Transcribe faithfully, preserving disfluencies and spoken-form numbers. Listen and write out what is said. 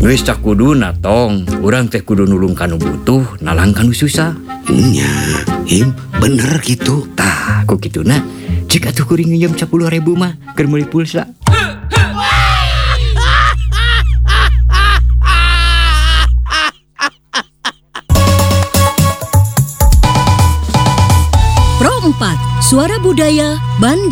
Geus cakuduna tong, urang teh kudu nulung kanu butuh, nalang kanu susah. Nya, him bener gitu. Tah, ku kituna, cek atuh kuring nginjem sepuluh ribu mah, keur meuli pulsa. Pro empat, Suara Budaya Bandung.